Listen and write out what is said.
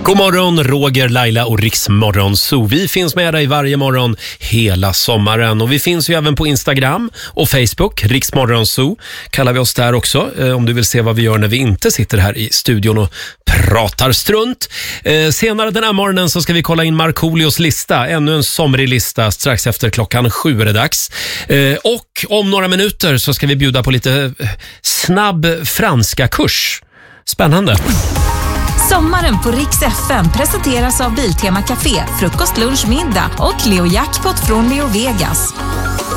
God morgon, Roger, Laila och Riksmorgon Zoo. Vi finns med dig varje morgon hela sommaren. Och vi finns ju även på Instagram och Facebook. Riksmorgon Zoo kallar vi oss där också. Om du vill se vad vi gör när vi inte sitter här i studion och pratar strunt. Senare den här morgonen så ska vi kolla in Markoolios lista. Ännu en somrig lista. Strax efter 7:00 är det dags. Och om några minuter så ska vi bjuda på lite snabb franska kurs. Spännande. Sommaren på Rix FM presenteras av Biltema Café, frukost, lunch, middag och Leo Jackpot från Leo Vegas.